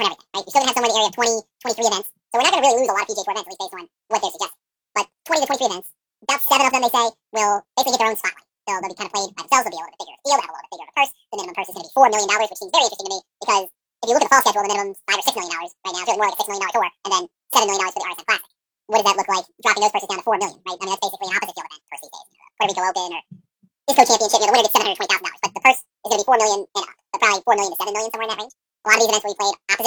on everything, right? You're still going to have somewhere in the area of 20, 23 events. So we're not going to really lose a lot of PGA Tour events, at least based on what they're suggesting. But 20 to 23 events, about 7 of them, they say, will basically get their own spotlight. They'll be kind of played by themselves. They'll be a little bit bigger of a field. They'll have a little bit bigger of a purse. The minimum purse is going to be $4 million, which seems very interesting to me because if you look at the fall schedule, the minimum's $5 or $6 million right now. It's really more like a $6 million tour, and then $7 million for the RSM Classic. What does that look like dropping those purses down to $4 million, right? I mean, that's basically an opposite field event purse these days. Puerto Rico Open or Disco Championship, the winner gets $720,000, but the purse is going to be $4 million and up. So probably $4 million to $7 million, somewhere in that range. A lot of these events will be played opposite